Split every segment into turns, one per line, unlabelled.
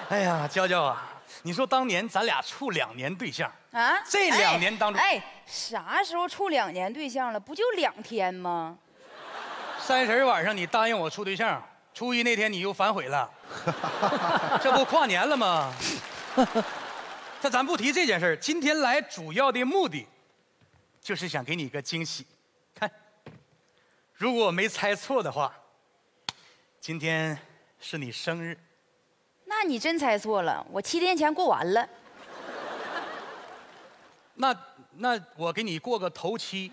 哎呀，娇娇啊，你说当年咱俩处2年对象
啊，
这2年当中，
啥时候处2年对象了？不就2天吗
30晚上你答应我处对象，初一那天你又反悔了，这不跨年了吗？这咱不提这件事儿，今天来主要的目的，就是想给你一个惊喜。看，如果我没猜错的话，今天是你生日。
那你真猜错了，我7天前过完了。
那我给你过个头七。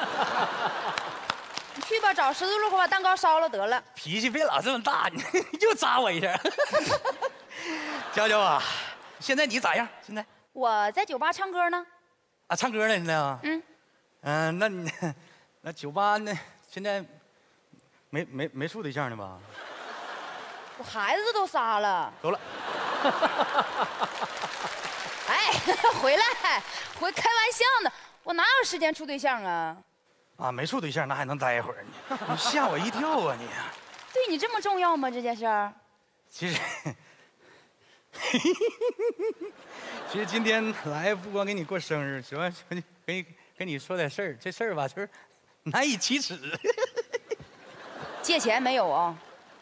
你去吧，找十字路口把蛋糕烧了得了。
脾气别老这么大，你就扎我一下。娇娇啊，现在你咋样？现在
我在酒吧唱歌呢。
啊，唱歌呢现在啊？那酒吧呢？现在没处对象呢吧？
我孩子都仨了。
走了。
哎，回来，开玩笑呢，我哪有时间处对象啊？
啊，没处对象那还能待一会儿？你吓我一跳啊你！
对你这么重要吗？这件事儿？
其实今天来不光给你过生日，主要跟你说点事儿。这事儿吧，就是难以启齿。
借钱没有啊？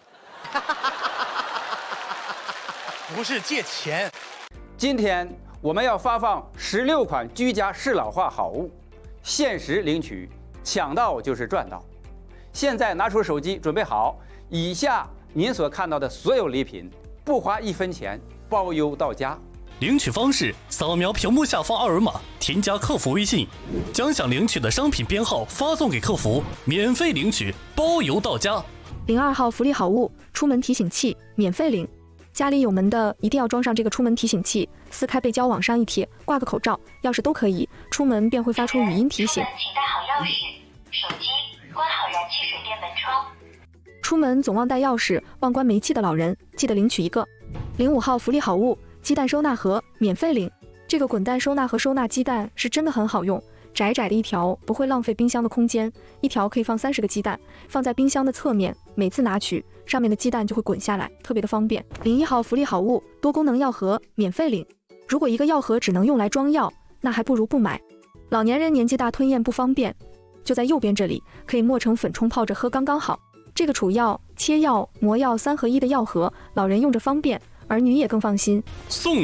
不是借钱。
今天我们要发放16款居家适老化好物，限时领取，抢到就是赚到。现在拿出手机准备好，以下您所看到的所有礼品，不花1分钱，包邮到家。
领取方式：扫描屏幕下方2维码，添加客服微信，将想领取的商品编号发送给客服，免费领取，包邮到家。
02号福利好物，出门提醒器，免费领。家里有门的一定要装上这个出门提醒器，撕开背胶往上一贴，挂个口罩、钥匙都可以，出门便会发出语音提醒。
请带好钥匙、手机，关好燃气水电门窗。
出门总忘带钥匙、忘关煤气的老人，记得领取一个。05号福利好物，鸡蛋收纳盒，免费领。这个滚蛋收纳盒收纳鸡蛋是真的很好用，窄窄的一条不会浪费冰箱的空间，一条可以放30个鸡蛋，放在冰箱的侧面，每次拿取上面的鸡蛋就会滚下来，特别的方便。01号福利好物，多功能药盒，免费领。如果一个药盒只能用来装药，那还不如不买。老年人年纪大吞咽不方便，就在右边这里，可以磨成粉冲泡着喝刚刚好。这个储药、切药、磨药3合1的药盒，老人用着方便，儿女也更放心。
送！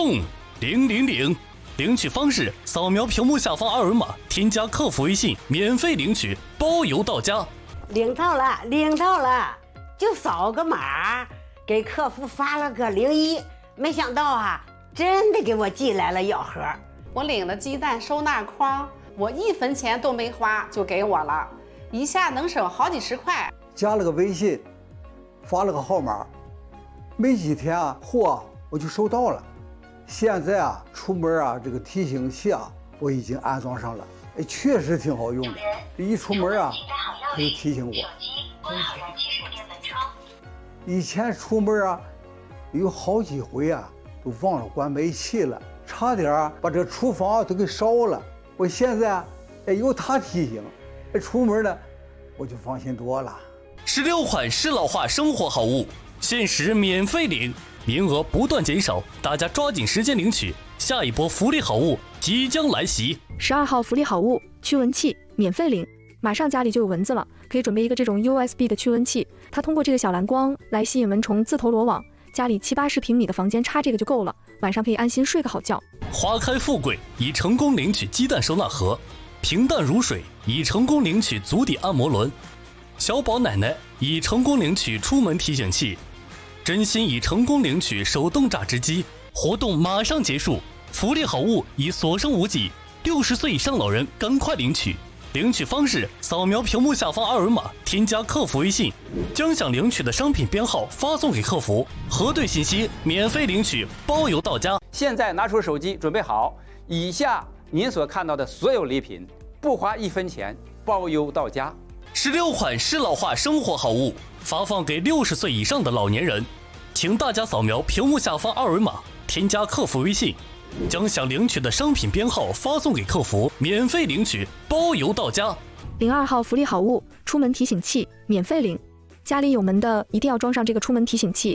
领取方式：扫描屏幕下方2维码，添加客服微信，免费领取，包邮到家。
领到了，就扫个码，给客服发了个01，没想到啊，真的给我寄来了药盒。
我领了鸡蛋收纳筐，我1分钱都没花就给我了，一下能省好几十块。
加了个微信，发了个号码，没几天啊，货我就收到了。现在啊，出门啊，这个提醒器啊，我已经安装上了，确实挺好用的。一出门啊，它就提醒我。
关好燃气水电门窗。
以前出门啊，有好几回啊，都忘了关煤气了，差点啊把这厨房都给烧了。我现在有它提醒，出门呢，我就放心多了。
16款适老化生活好物，限时免费领，名额不断减少，大家抓紧时间领取，下一波福利好物即将来袭。
12号福利好物，驱蚊器，免费领。马上家里就有蚊子了，可以准备一个这种 USB 的驱蚊器，它通过这个小蓝光来吸引蚊虫自投罗网，家里70-80平米的房间插这个就够了，晚上可以安心睡个好觉。
花开富贵已成功领取鸡蛋收纳盒，平淡如水已成功领取足底按摩轮，小宝奶奶已成功领取出门提醒器，真心已成功领取手动榨汁机。活动马上结束，福利好物已所剩无几，60岁以上老人赶快领取。领取方式：扫描屏幕下方2维码，添加客服微信，将想领取的商品编号发送给客服，核对信息，免费领取，包邮到家。
现在拿出手机准备好，以下您所看到的所有礼品，不花1分钱，包邮到家。
16款适老化生活好物发放给60岁以上的老年人，请大家扫描屏幕下方2维码，添加客服微信，将想领取的商品编号发送给客服，免费领取，包邮到家。
02号福利好物，出门提醒器，免费领。家里有门的一定要装上这个出门提醒器，